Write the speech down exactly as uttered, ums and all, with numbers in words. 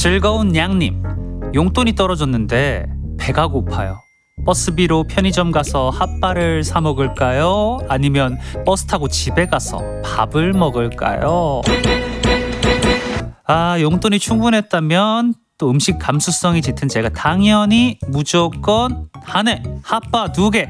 즐거운 양님, 용돈이 떨어졌는데 배가 고파요. 버스비로 편의점 가서 핫바를 사 먹을까요? 아니면 버스 타고 집에 가서 밥을 먹을까요? 아, 용돈이 충분했다면 또 음식 감수성이 짙은 제가 당연히 무조건 한해 핫바 두 개